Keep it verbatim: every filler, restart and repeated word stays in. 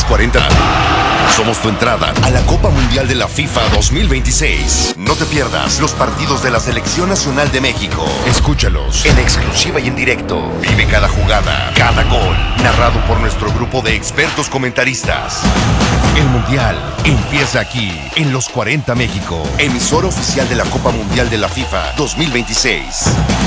cuarenta. Somos tu entrada a la Copa Mundial de la FIFA dos mil veintiséis. No te pierdas los partidos de la Selección Nacional de México. Escúchalos en exclusiva y en directo. Vive cada jugada, cada gol, narrado por nuestro grupo de expertos comentaristas. El Mundial empieza aquí, en los cuarenta México, emisora oficial de la Copa Mundial de la FIFA dos mil veintiséis.